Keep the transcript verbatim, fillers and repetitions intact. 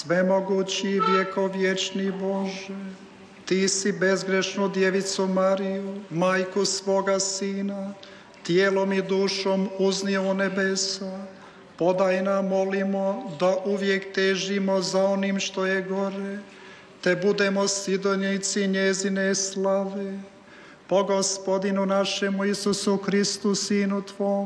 Svemogući vjekovječni Bože, Ti si bezgrešnu djevicu Mariju, majku svoga Sina, tijelom i dušom uznio u nebesa. Podaj nam, molimo, da uvijek težimo za onim što je gore, te budemo sidonici njezine slave. Po Gospodinu našemu Isusu Kristu, Sinu Tvom,